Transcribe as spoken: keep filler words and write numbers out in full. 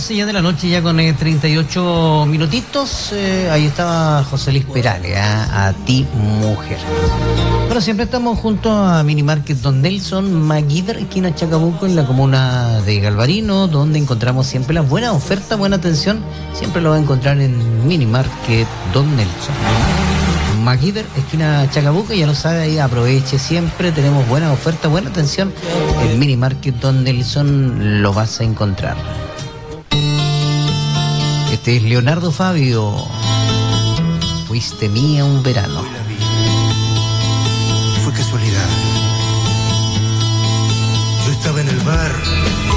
once ya de la noche, ya con eh, treinta y ocho minutitos. Eh, ahí estaba José Luis Perales, ¿eh? A ti, mujer. Bueno, siempre estamos junto a Mini Market Don Nelson Maguíder, esquina Chacabuco, en la comuna de Galvarino, donde encontramos siempre las buenas ofertas, buena atención. Siempre lo va a encontrar en Mini Market Don Nelson Maguíder, esquina Chacabuco, ya lo sabe, ahí aproveche siempre, tenemos buenas ofertas, buena atención. En Mini Market Don Nelson lo vas a encontrar. Este es Leonardo Fabio. Fuiste mía un verano. Hoy la vi. Fue casualidad. Yo estaba en el bar